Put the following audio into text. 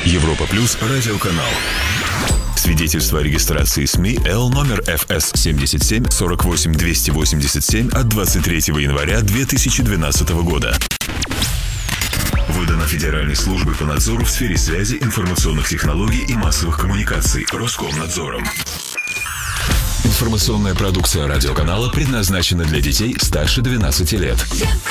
Европа Плюс радиоканал. Свидетельство о регистрации СМИ Л номер ФС 77 48 287 от 23 января 2012 года. Выдано Федеральной службой по надзору в сфере связи, информационных технологий и массовых коммуникаций Роскомнадзором. Информационная продукция радиоканала предназначена для детей старше 12 лет.